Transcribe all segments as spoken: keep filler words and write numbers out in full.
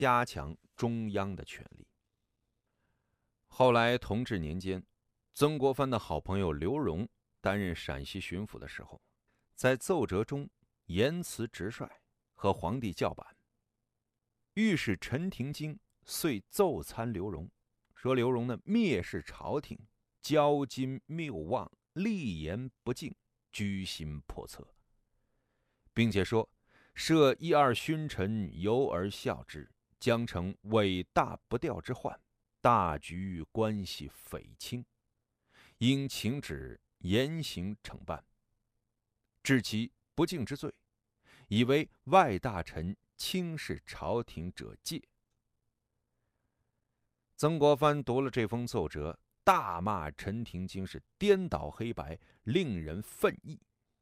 加强中央的权力。后来同治年间，曾国藩的好朋友刘荣担任陕西巡抚的时候，在奏折中言辞直率，和皇帝叫板。御史陈廷京遂奏参刘荣，说刘荣呢蔑视朝廷，骄矜谬妄，立言不敬，居心叵测，并且说设一二勋臣由而效之，将成伟大不掉之患，大局关系匪轻，应请旨严刑惩办，治其不敬之罪，以为外大臣轻视朝廷者戒。曾国藩读了这封奏折，大骂陈廷京是颠倒黑白，令人愤意。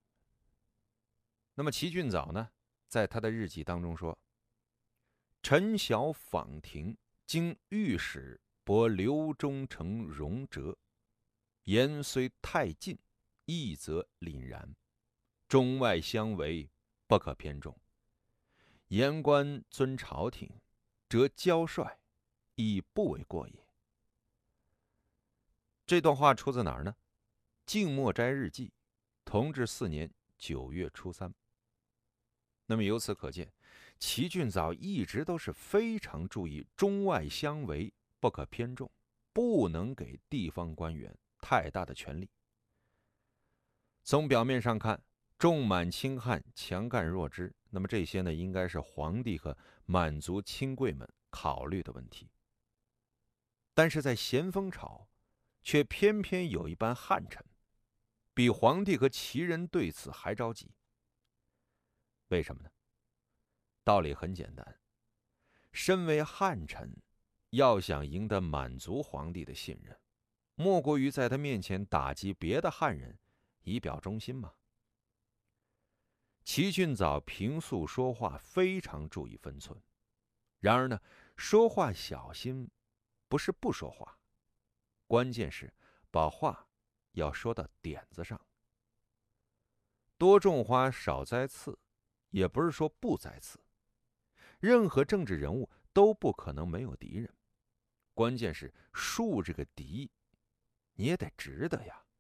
那么齐俊藻呢，在他的日记当中说：陈晓访庭，经御史驳刘忠诚容折，言虽太近，义则凛然，中外相违，不可偏重。言官尊朝廷，则骄率，亦不为过也。这段话出自哪儿呢？静默斋日记，同治四年九月初三。那么由此可见，齐俊藻一直都是非常注意中外相违，不可偏重，不能给地方官员太大的权力。从表面上看，重满轻汉，强干弱支，那么这些呢，应该是皇帝和满族亲贵们考虑的问题。但是在咸丰朝，却偏偏有一班汉臣，比皇帝和旗人对此还着急。为什么呢？道理很简单，身为汉臣，要想赢得满族皇帝的信任，莫过于在他面前打击别的汉人，以表忠心嘛。齐俊藻平素说话非常注意分寸，然而呢，说话小心不是不说话，关键是把话要说到点子上。多种花少栽刺，也不是说不栽刺。任何政治人物都不可能没有敌人，关键是树这个敌，你也得值得呀。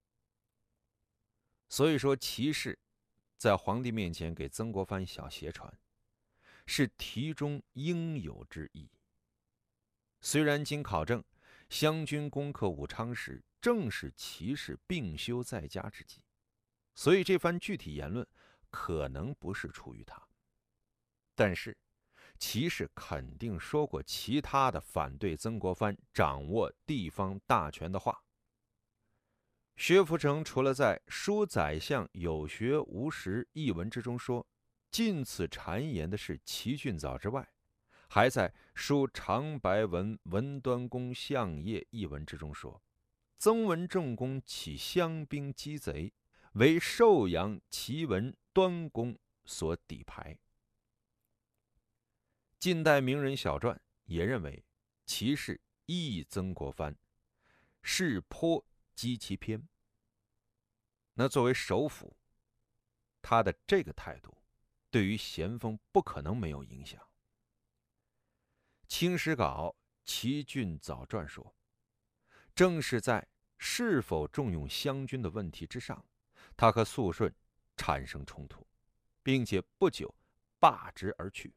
所以说，齐氏在皇帝面前给曾国藩小鞋传，是题中应有之意。虽然经考证，湘军攻克武昌时正是齐氏病休在家之际，所以这番具体言论可能不是出于他，但是齐氏肯定说过其他的反对曾国藩掌握地方大权的话。薛福成除了在《书宰相有学无识》一文之中说近此谗言的是齐俊藻之外，还在《书长白文文端公相业》一文之中说，曾文正公起乡兵击贼，为寿阳齐文端公所抵排。近代名人小传也认为齐氏义曾国藩，是颇激其偏。那作为首辅，他的这个态度对于咸丰不可能没有影响。清史稿齐俊藻传说，正是在是否重用湘军的问题之上，他和肃顺产生冲突，并且不久罢职而去。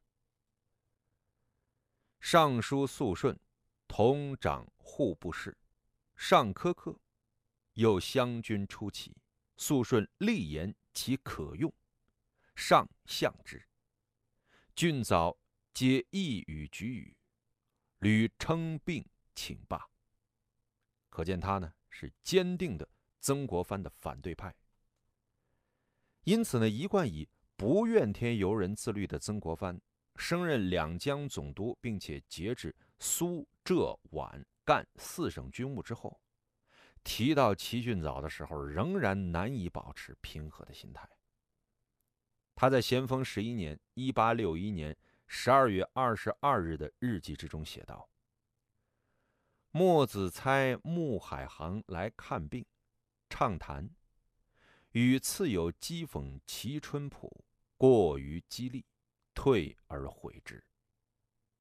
尚书肃顺同掌户部事，上苛刻，又湘军初起，肃顺力言其可用，上相之。俊藻皆一语举语，屡称病请罢。可见他呢是坚定的曾国藩的反对派。因此呢，一贯以不怨天尤人自律的曾国藩，升任两江总督，并且节制苏浙皖赣四省军务之后，提到齐俊藻的时候，仍然难以保持平和的心态。他在咸丰十一年（一八六一年）十二月二十二日的日记之中写道：莫子猜穆海航来看病，畅谈，与次有讥讽齐春浦，过于激励，退而悔之。